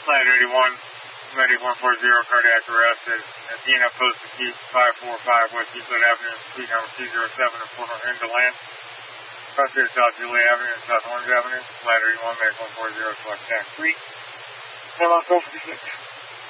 Flight 81, Medic 140, cardiac arrest at DNF Post to Keep 545 West Euclid Avenue, suite number 207 in Fort Horn to land. Crossing South Julie Avenue and South Orange Avenue. Flight 81, Medic 140, select taxi. 3. Hello, 456.